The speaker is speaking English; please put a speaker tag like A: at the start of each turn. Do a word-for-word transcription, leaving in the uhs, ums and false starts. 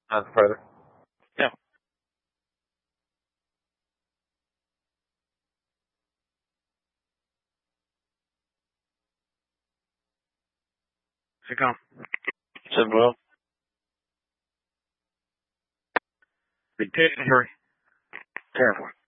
A: Nothing further. Yeah. Here you come. Said well. Big hurry. Careful.